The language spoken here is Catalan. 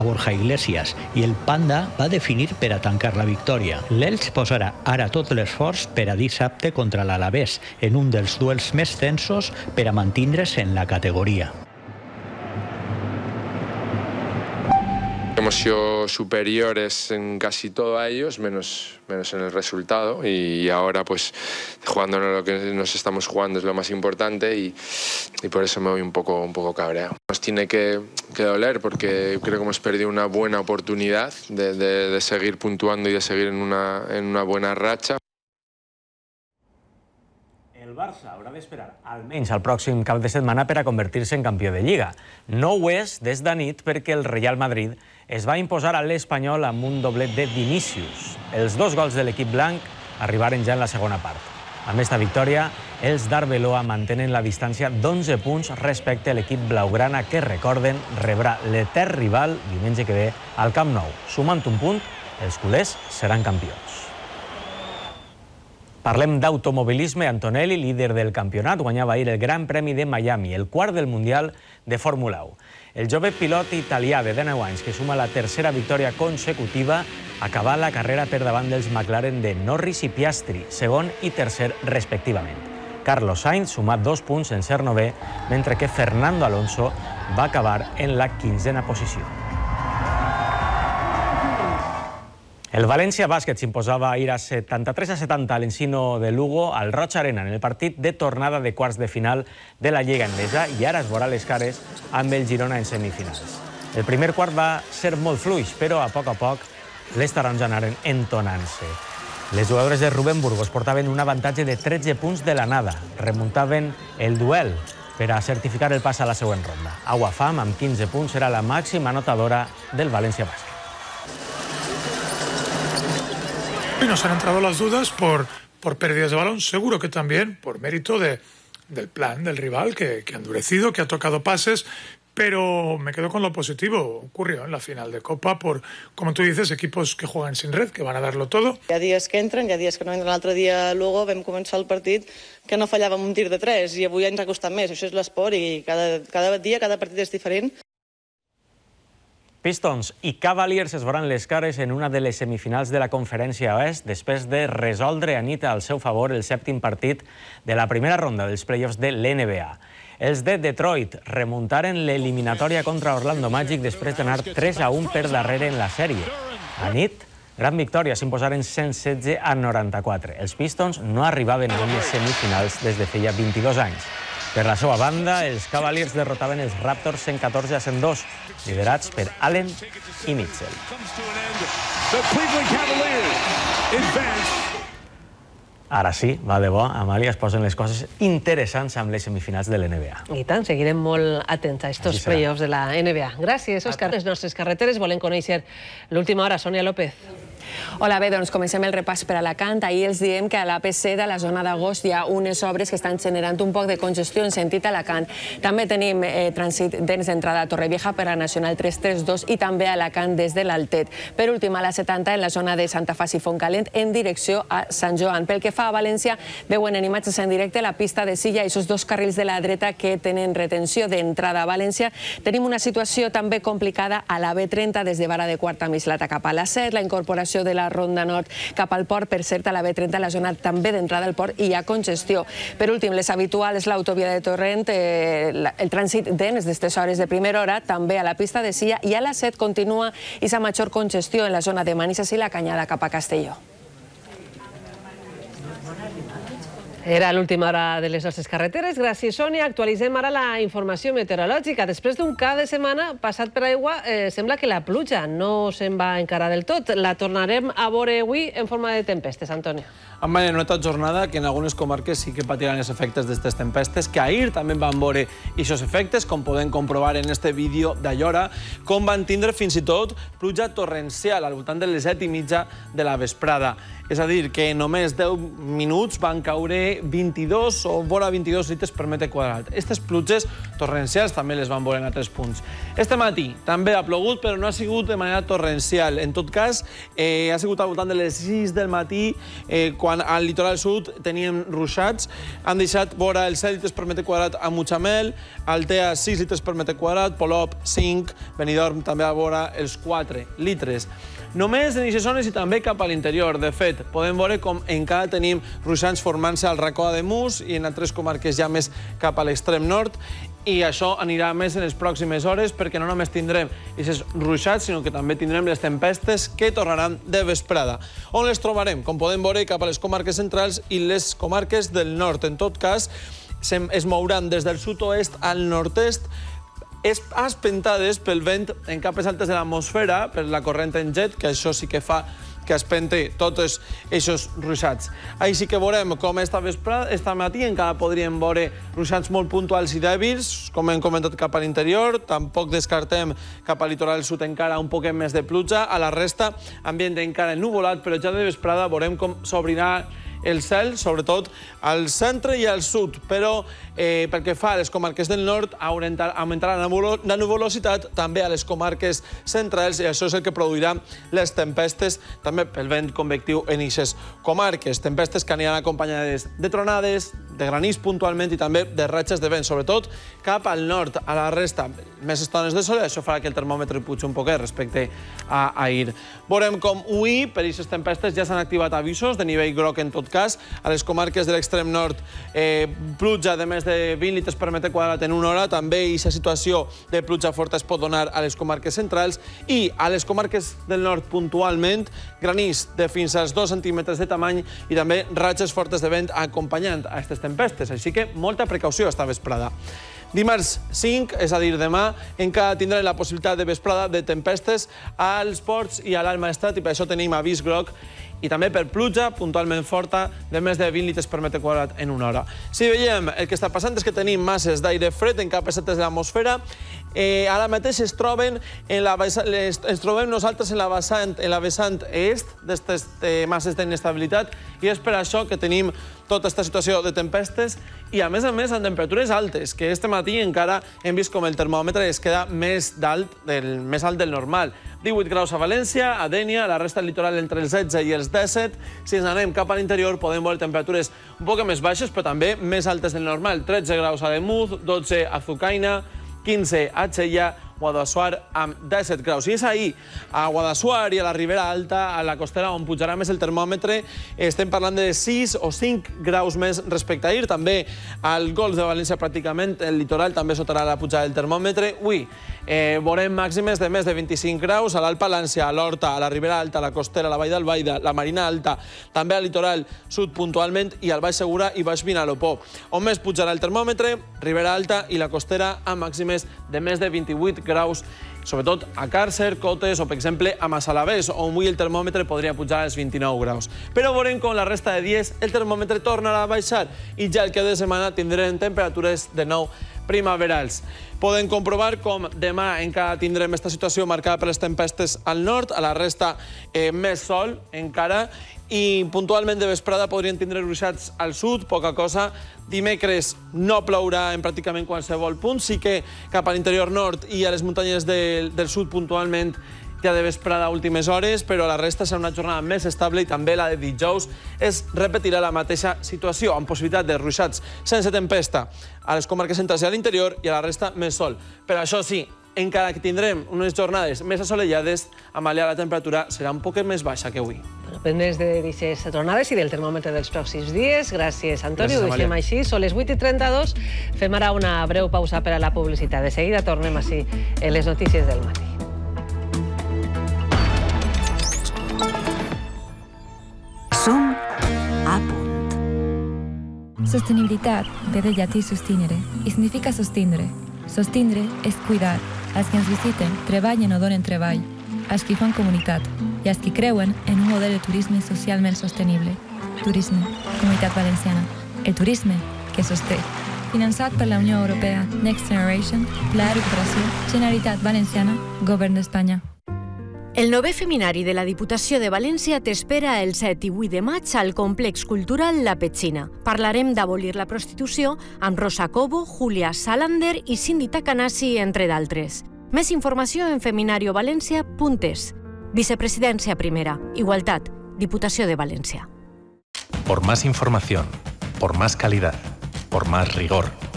Borja Iglesias i el Panda va definir per a tancar la victòria. L'Elx posarà ara tot l'esforç per a dissabte contra l'Alavés en un dels duels més tensos per a mantindre's en la categoria. Emoción superiores en casi todo a ellos, menos en el resultado, y ahora pues jugándonos lo que nos estamos jugando es lo más importante y por eso me voy un poco cabreado. Nos tiene que doler porque creo que hemos perdido una buena oportunidad de seguir puntuando y de seguir en una buena racha. El Barça haurà d'esperar almenys el pròxim cap de setmana per a convertir-se en campió de Lliga. No ho és des d'anit perquè el Real Madrid es va imposar a l'Espanyol amb un doblet de Vinícius. Els 2 gols de l'equip blanc arribaren ja en la segona part. Amb esta victòria, els d'Arbeloa mantenen la distància d'11 punts respecte a l'equip blaugrana que, recorden, rebrà l'etern rival diumenge que ve al Camp Nou. Sumant un punt, els culers seran campions. Parlem d'automobilisme. Antonelli, líder del campionat, guanyava ahir el Gran Premi de Miami, el quart del Mundial de Fórmula 1. El jove pilot italià de 19 anys, que suma la tercera victòria consecutiva, acabà la carrera per davant dels McLaren de Norris i Piastri, segon i tercer respectivament. Carlos Sainz sumà 2 punts en ser 9è, mentre que Fernando Alonso va acabar en la 15a posició. El València Bàsquet s'imposava ahir a 73-70 a l'Encino de Lugo al Roig Arena en el partit de tornada de quarts de final de la Lliga Endesa i ara es veurà les cares amb el Girona en semifinals. El primer quart va ser molt fluix, però a poc les taronges anaren entonant-se. Les jugadores de Rubén Burgos portaven un avantatge de 13 punts de la nada, remuntaven el duel per a certificar el pas a la següent ronda. Aguafam, amb 15 punts, era la màxima anotadora del València Bàsquet. Y nos han entrado las dudas por pérdidas de balón, seguro que también por mérito del plan del rival, que ha endurecido, que ha tocado pases, pero me quedo con lo positivo. Ocurrió en la final de Copa por, como tú dices, equipos que juegan sin red, que van a darlo todo. Hi ha dies que entren, hi ha dies que no entren. L'altre dia Lugo vam començar el partit que no fallàvem un tir de 3 i avui ens ha costat més. Això és l'esport i cada dia, cada partit és diferent. Pistons i Cavaliers es veuran les cares en una de les semifinals de la Conferència Oest després de resoldre a nit al seu favor el 7è partit de la primera ronda dels play-offs de l'NBA. Els de Detroit remuntaren l'eliminatòria contra Orlando Magic després d'anar 3-1 per darrere en la sèrie. A nit, gran victòria, s'imposaren 116-94. Els Pistons no arribaven a les semifinals des de feia 22 anys. Per la seva banda, els Cavaliers derrotaven els Raptors 114-102, liderats per Allen i Mitchell. Ara sí, va de bo, Amàlia, es posen les coses interessants amb les semifinals de l'NBA. I tant, seguirem molt atents a estos play-offs de la NBA. Gràcies, Òscar. Les nostres carreteres volen conèixer l'última hora. Sònia López. Hola, bé, doncs comencem el repàs per Alacant. Ahir els diem que a l'AP7, a la zona d'Agost, hi ha unes obres que estan generant un poc de congestió en sentit Alacant. També tenim trànsit dens d'entrada a Torrevieja per a Nacional 332 i també a Alacant des de l'Altet. Per últim, a la 70, en la zona de Santa Faç i Fontcalent, en direcció a Sant Joan. Pel que fa a València, veuen en imatges en directe la pista de Silla i aquests 2 carrils de la dreta que tenen retenció d'entrada a València. Tenim una situació també complicada a la B30 des de Vara de Quarta Mislata cap a la 7, la incorporació de la Ronda Nord cap al port. Per cert, a la B30, la zona també d'entrada al port, hi ha congestió. Per últim, les habituals, l'autovia de Torrent, el trànsit dens d'estes hores de primera hora, també a la pista de Silla, i a la 7 continua aquesta major congestió en la zona de Manises i la Canyada cap a Castelló. Era l'última hora de les nostres carreteres. Gràcies, Sònia. Actualitzem ara la informació meteorològica. Després d'un cap de setmana passat per aigua, sembla que la pluja no se'n va encara del tot. La tornarem a veure avui en forma de tempestes, Antonio. Amb una nota jornada que en algunes comarques sí que patiran els efectes d'aquestes tempestes, que ahir també van veure aquests efectes, com podem comprovar en este vídeo d'allora, com van tindre fins i tot pluja torrencial al voltant de les 7:30 de la vesprada. És a dir, que en només 10 minuts van caure de 22 o vora 22 litres per metre quadrat. Aquestes pluges torrencials també les van veure en altres punts. Este matí també ha plogut, però no ha sigut de manera torrencial. En tot cas, ha sigut al voltant de les 6 del matí, quan al litoral sud teníem ruixats. Han deixat vora els 7 litres per metre quadrat a Mutxamel, Altea 6 litres per metre quadrat, Polop 5, Benidorm també a vora els 4 litres. Només en aquestes zones i també cap a l'interior. De fet, podem veure com encara tenim ruixats formant-se al racó de Mus i en altres comarques ja més cap a l'extrem nord, i això anirà més en les pròximes hores perquè no només tindrem aquests ruixats, sinó que també tindrem les tempestes que tornaran de vesprada. On les trobarem? Com podem veure, cap a les comarques centrals i les comarques del nord. En tot cas, es mouran des del sud-oest al nord-est, espentades pel vent en capes altes de l'atmosfera, per la corrent en jet, que això sí que fa que espente tots aquests ruixats. Així que veurem com esta matí encara podríem veure ruixats molt puntuals i dèbils, com hem comentat cap a l'interior. Tampoc descartem cap al litoral sud encara un poquet més de pluja. A la resta, ambient encara ennuvolat, però ja de vesprada veurem com s'obrirà el cel, sobretot al centre i al sud, però pel que fa a les comarques del nord augmentarà la nuvolositat també a les comarques centrals, i això és el que produirà les tempestes també pel vent convectiu en aquestes comarques. Tempestes que aniran acompanyades de tronades, de granís puntualment i també de ratxes de vent, sobretot cap al nord. A la resta, més estones de sol, això farà que el termòmetre pugi un poquet respecte a ahir. Veurem com avui, per aquestes tempestes, ja s'han activat avisos de nivell groc en tot cas. A les comarques de l'extrem nord, pluja de més de 20 litres per metre quadrat en una hora. També aquesta situació de pluja forta es pot donar a les comarques centrals, i a les comarques del nord puntualment granís de fins als 2 centímetres de tamany i també ratxes fortes de vent acompanyant a aquestes tempestes. Així que molta precaució esta vesprada. Dimarts 5, és a dir, demà, encara tindrem la possibilitat de vesprada de tempestes als ports i a l'Alt Maestrat, i per això tenim avís groc, i també per pluja puntualment forta de més de 20 litres per metre quadrat en una hora. Si veiem, el que està passant és que tenim masses d'aire fred en capes altes de l'atmosfera. Ara mateix ens trobem nosaltres en la vessant est d'aquestes masses d'inestabilitat, i és per això que tenim tota aquesta situació de tempestes i, a més amb temperatures altes, que este matí encara hem vist com el termòmetre es queda més alt del normal. 18 graus a València, a Dénia, a la resta del litoral entre els 16 i els 17. Si ens anem cap a l'interior podem veure temperatures un poc més baixes, però també més altes del normal. 13 graus a Demuz, 12 a Zucaina, 15 a Xella, Guadassuar amb 17 graus. I és ahir, a Guadassuar i a la Ribera Alta, a la costera, on pujarà més el termòmetre, estem parlant de 6 o 5 graus més respecte a ahir. També al Golf de València, pràcticament, el litoral també sotarà la pujada del termòmetre. Avui veurem màximes de més de 25 graus a l'Alt Palància, a l'Horta, a la Ribera Alta, a la costera, a la Vall d'Albaida, la Marina Alta, també al litoral sud puntualment, i al Baix Segura i Baix Vinalopó. On més pujarà el termòmetre? Ribera Alta i la costera, amb màximes de més de 28 graus, sobretot a Càrcer, Cotes o, per exemple, a Massalavés, on avui el termòmetre podria pujar als 29 graus. Però veurem com la resta de dies el termòmetre tornarà a baixar, i ja el cap de setmana tindrem temperatures de nou primaverals. Podem comprovar com demà encara tindrem aquesta situació marcada per les tempestes al nord, a la resta més sol encara, i puntualment de vesprada podrien tindre ruixats al sud, poca cosa. Dimecres no plourà en pràcticament qualsevol punt, sí que cap a l'interior nord i a les muntanyes del sud puntualment ja de vesprada a últimes hores, però la resta serà una jornada més estable, i també la de dijous es repetirà la mateixa situació, amb possibilitat de ruixats sense tempesta a les comarques centrals i a l'interior, i a la resta més sol. Però això sí, encara que tindrem unes jornades més assolellades, a Mallà la temperatura serà un poc més baixa que avui. Pendents d'aquestes tornades i del termòmetre dels pròxims dies. Gràcies, Antoni. Ho deixem així. Són les 8:32. Fem ara una breu pausa per a la publicitat. De seguida tornem així en les notícies del matí. Som a punt. Sostenibilitat ve del llatí sustinere i significa sostindre. Sostindre és cuidar. Els que ens visiten treballen o donen treball, els que fan comunitat i els que creuen en un model de turisme socialment sostenible. Turisme, Comunitat Valenciana. El turisme que sosté. Finançat per la Unió Europea, Next Generation, Pla de Recuperació, Generalitat Valenciana, Govern d'Espanya. El 9è Feminari de la Diputació de València t'espera el 7 i 8 de maig al Complex Cultural La Petxina. Parlarem d'abolir la prostitució amb Rosa Cobo, Julia Salander i Cindy Takanasi, entre d'altres. Més informació en feminariovalencia.es. Vicepresidencia Primera, Igualtat, Diputació de València. Por más información, por más calidad, por más rigor,